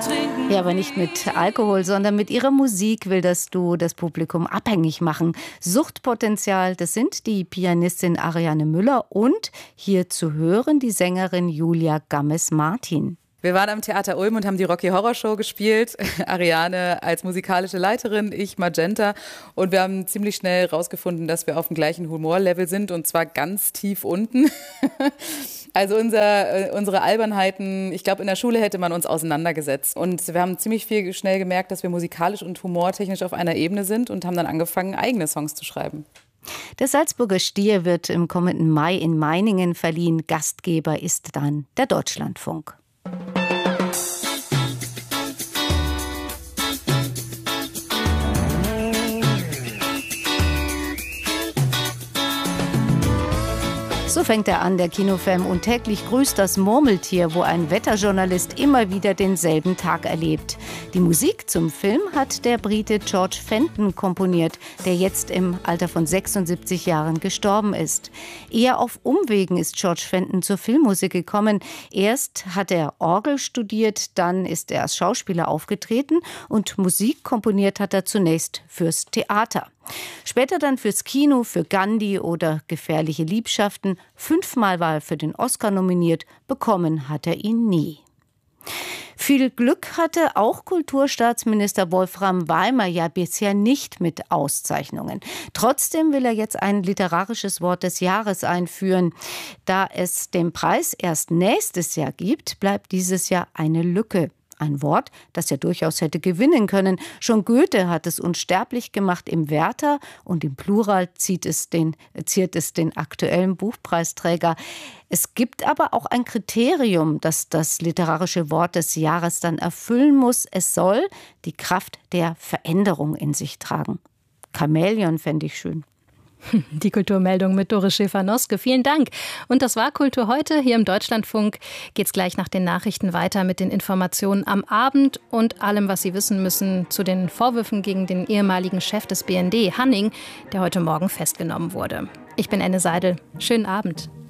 Ja, aber nicht mit Alkohol, sondern mit ihrer Musik will das Duo das Publikum abhängig machen. Suchtpotenzial, das sind die Pianistin Ariane Müller und hier zu hören die Sängerin Julia Gammes-Martin. Wir waren am Theater Ulm und haben die Rocky Horror Show gespielt. Ariane als musikalische Leiterin, ich Magenta. Und wir haben ziemlich schnell rausgefunden, dass wir auf dem gleichen Humorlevel sind und zwar ganz tief unten. Also unsere Albernheiten, ich glaube, in der Schule hätte man uns auseinandergesetzt. Und wir haben ziemlich viel schnell gemerkt, dass wir musikalisch und humortechnisch auf einer Ebene sind und haben dann angefangen, eigene Songs zu schreiben. Der Salzburger Stier wird im kommenden Mai in Meiningen verliehen. Gastgeber ist dann der Deutschlandfunk. So fängt er an, der Kinofilm Und täglich grüßt das Murmeltier, wo ein Wetterjournalist immer wieder denselben Tag erlebt. Die Musik zum Film hat der Brite George Fenton komponiert, der jetzt im Alter von 76 Jahren gestorben ist. Eher auf Umwegen ist George Fenton zur Filmmusik gekommen. Erst hat er Orgel studiert, dann ist er als Schauspieler aufgetreten und Musik komponiert hat er zunächst fürs Theater. Später dann fürs Kino, für Gandhi oder Gefährliche Liebschaften. 5-mal war er für den Oscar nominiert, bekommen hat er ihn nie. Viel Glück hatte auch Kulturstaatsminister Wolfram Weimer ja bisher nicht mit Auszeichnungen. Trotzdem will er jetzt ein literarisches Wort des Jahres einführen. Da es den Preis erst nächstes Jahr gibt, bleibt dieses Jahr eine Lücke. Ein Wort, das er durchaus hätte gewinnen können. Schon Goethe hat es unsterblich gemacht im Werther und im Plural ziert es den aktuellen Buchpreisträger. Es gibt aber auch ein Kriterium, das das literarische Wort des Jahres dann erfüllen muss. Es soll die Kraft der Veränderung in sich tragen. Chamäleon fände ich schön. Die Kulturmeldung mit Doris Schäfer-Noske. Vielen Dank. Und das war Kultur heute. Hier im Deutschlandfunk geht's gleich nach den Nachrichten weiter mit den Informationen am Abend und allem, was Sie wissen müssen zu den Vorwürfen gegen den ehemaligen Chef des BND, Hanning, der heute Morgen festgenommen wurde. Ich bin Anne Seidel. Schönen Abend.